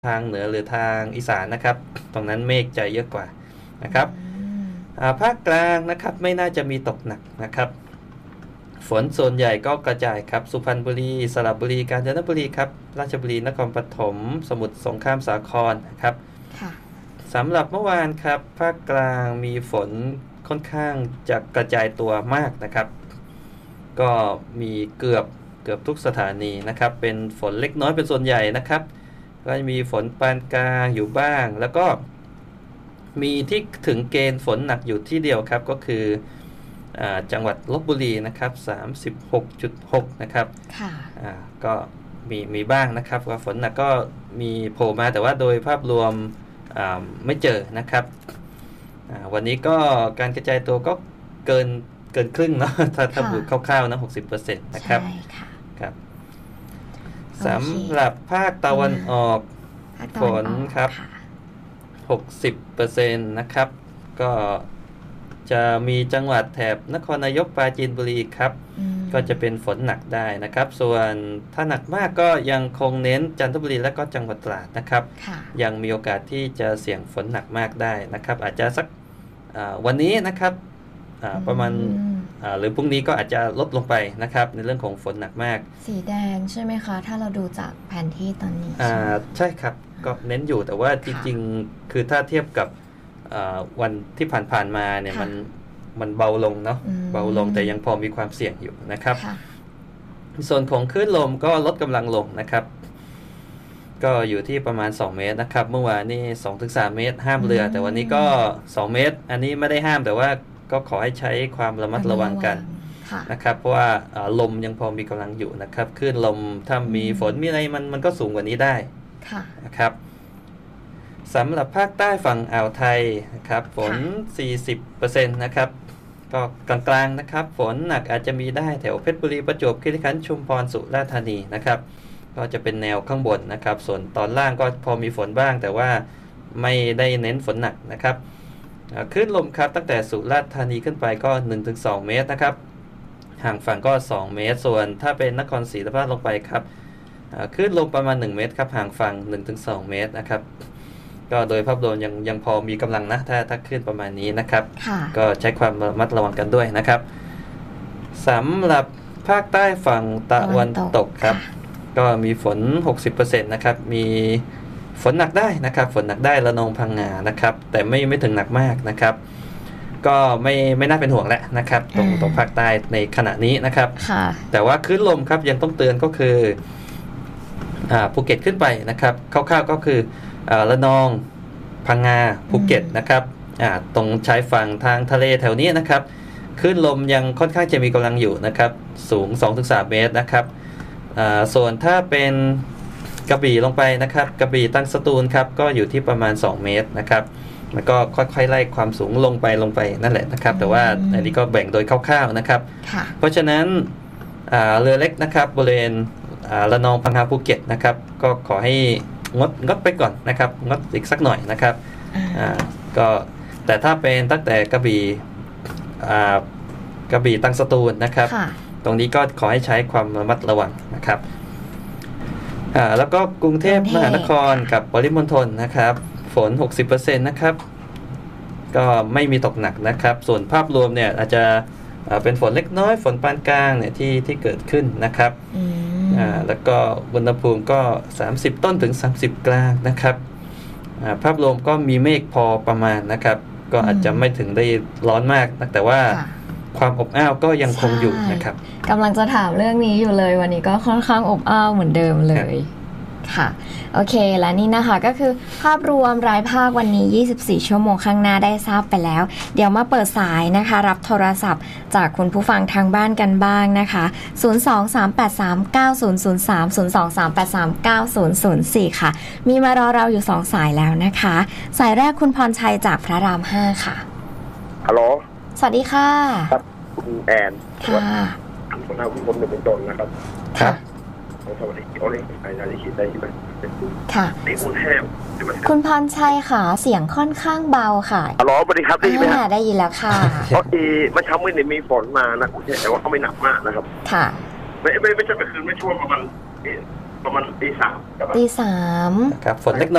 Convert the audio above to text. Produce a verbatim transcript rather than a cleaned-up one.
ทางเหนือหรือทางอีสานนะครับตรงนั้นเมฆจะเยอะกว่านะครับภาคกลางนะครับไม่น่าจะมีตกหนักนะครับฝนส่วนใหญ่ก็กระจายครับสุพรรณบุรีสระบุรีกาญจนบุรีครับราชบุรีนครปฐมสมุทรสงครามสาครนะครับสำหรับเมื่อวานครับภาคกลางมีฝนค่อนข้างจะกระจายตัวมากนะครับก็มีเกือบเกือบทุกสถานีนะครับเป็นฝนเล็กน้อยเป็นส่วนใหญ่นะครับก็มีฝนปานกลางอยู่บ้างแล้วก็มีที่ถึงเกณฑ์ฝนหนักอยู่ที่เดียวครับก็คือจังหวัดลพบุรีนะครับ สามสิบหกจุดหก นะครับค่ะก็มีมีบ้างนะครับว่าฝนหนักก็มีโผล่มาแต่ว่าโดยภาพรวมไม่เจอนะครับวันนี้ก็การกระจายตัวก็เกินเกินครึ่งเนาะถ้าถ้าบุคร่าวๆนะ หกสิบเปอร์เซ็นต์ นะครับครับสำหรับภาคตะวันออกฝนครับ หกสิบเปอร์เซ็นต์ นะครับก็จะมีจังหวัดแถบนครนายกปราจีนบุรีครับก็จะเป็นฝนหนักได้นะครับส่วนถ้าหนักมากก็ยังคงเน้นจันทบุรีและก็จังหวัดตราดนะครับยังมีโอกาสที่จะเสี่ยงฝนหนักมากได้นะครับอาจจะสักวันนี้นะครับประมาณหรือพรุ่งนี้ก็อาจจะลดลงไปนะครับในเรื่องของฝนหนักมากสีแดงใช่ไหมคะถ้าเราดูจากแผนที่ตอนนี้ใช่ใช่ครับก็เน้นอยู่แต่ว่าจริงๆคือถ้าเทียบกับวันที่ผ่านๆมาเนี่ยมันมันเบาลงเนาะเบาลงแต่ยังพอมีความเสี่ยงอยู่นะครับส่วนของคลื่นลมก็ลดกำลังลงนะครับก็อยู่ที่ประมาณสองเมตรนะครับเมื่อวานนี่ สองถึงสาม เมตรห้ามเรือแต่วันนี้ก็สองเมตรอันนี้ไม่ได้ห้ามแต่ว่าก็ขอให้ใช้ความระมัดระวังกันนะครับเพราะว่าลมยังพอมีกำลังอยู่นะครับคลื่นลมถ้ามีฝนมีอะไรมันมันก็สูงกว่านี้ได้นะครับสำหรับภาคใต้ฝั่งอ่าวไทยนะครับฝน สี่สิบเปอร์เซ็นต์ นะครับก็กลางๆนะครับฝนหนักอาจจะมีได้แถวเพชรบุรีประจวบคีรีขันธ์ชุมพรสุราษฎร์ธานีนะครับก็จะเป็นแนวข้างบนนะครับส่วนตอนล่างก็พอมีฝนบ้างแต่ว่าไม่ได้เน้นฝนหนักนะครับคลื่นลมครับตั้งแต่สุราษฎร์ธานีขึ้นไปก็ หนึ่งถึงสอง เมตรนะครับห่างฝั่งก็สองเมตรส่วนถ้าเป็นนครศรีธรรมราชลงไปครับคลื่นลมประมาณหนึ่งเมตรครับห่างฝั่ง หนึ่งถึงสอง เมตรนะครับก็โดยภาพรวมยังยังพอมีกำลังนะถ้าถ้าขึ้นประมาณนี้นะครับก็ใช้ความระมัดระวังกันด้วยนะครับสำหรับภาคใต้ฝั่งตะวันตกครับก็มีฝน หกสิบเปอร์เซ็นต์ นะครับมีฝนหนักได้นะครับฝนหนักได้ระนองพังงานะครับแต่ไม่ไม่ถึงหนักมากนะครับก็ไม่ไม่น่าเป็นห่วงแล้วนะครับตรงตรงภาคใต้ในขณะนี้นะครับแต่ว่าคลื่นลมครับยังต้องเตือนก็คืออ่าภูเก็ตขึ้นไปนะครับคร่าวๆก็คือระนองพังงาภูเก็ตนะครับตรงชายฝั่งทางทะเลแถวนี้นะครับคลื่นลมยังค่อนข้างจะมีกำลังอยู่นะครับสูง สองถึงสาม เมตรนะครับส่วนถ้าเป็นกระบี่ลงไปนะครับกระบี่ตั้งสตูลครับก็อยู่ที่ประมาณสองเมตรนะครับมันก็ค่อยๆไล่ความสูงลงไปลงไปนั่นแหละนะครับแต่ว่าอันนี้ก็แบ่งโดยคร่าวๆนะครับเพราะฉะนั้นเรือเล็กนะครับบริเวณระนองพังงาภูเก็ตนะครับก็ขอให้งดงดไปก่อนนะครับงดอีกสักหน่อยนะครับอ่าก็แต่ถ้าเป็นตั้งแต่กระบี่อ่ากระบี่ตั้งสตูลนะครับตรงนี้ก็ขอให้ใช้ความระมัดระวังนะครับอ่าแล้วก็กรุงเทพมหานครกับปริมณฑลนะครับฝน หกสิบเปอร์เซ็นต์ นะครับก็ไม่มีตกหนักนะครับส่วนภาพรวมเนี่ยอาจจะเป็นฝนเล็กน้อยฝนปานกลางเนี่ยที่ที่เกิดขึ้นนะครับอ่าแล้วก็อุณหภูมิก็สามสิบต้นถึงสามสิบกลางนะครับอ่าภาพรวมก็มีเมฆพอประมาณนะครับก็อาจจะไม่ถึงได้ร้อนมากนะแต่ว่าความอบอ้าวก็ยังคงอยู่นะครับกำลังจะถามเรื่องนี้อยู่เลยวันนี้ก็ค่อนข้างอบอ้าวเหมือนเดิมเลยค่ะโอเคและนี่นะคะก็คือภาพรวมรายภาควันนี้ยี่สิบสี่ชั่วโมงข้างหน้าได้ทราบไปแล้วเดี๋ยวมาเปิดสายนะคะรับโทรศัพท์จากคุณผู้ฟังทางบ้านกันบ้างนะคะศูนย์ สอง สาม แปด สาม เก้า ศูนย์ ศูนย์ สาม ศูนย์ สอง สาม แปด สาม เก้า ศูนย์ ศูนย์ สี่ค่ะมีมารอเราอยู่สองสายแล้วนะคะสายแรกคุณพรชัยจากพระรามห้าค่ะฮัลโหลสวัสดีค่ะครับคุณแอนค่ะคุณท่านคุณคนหนึ่งเป็นจนนะครับครับสวัสดีโอเล่ไปนาฬิกาได้ไหมค่ะนี่คุณแห้มคุณพรชัยค่ะเสียงค่อนข้างเบาค่ะฮัลโหลสวัสดีครับได้ยินไหมครับได้ยินแล้วค่ะเพราะที่เมื่อเช้ามืดเนี่ยมีฝนมานะคุณแต่ว่าก็ไม่หนักมากนะครับค่ะไม่ไม่ไม่ใช่เมื่อคืนไม่ช่วงประมาณประมาณตีสามตีสามนะครับฝนเล็ก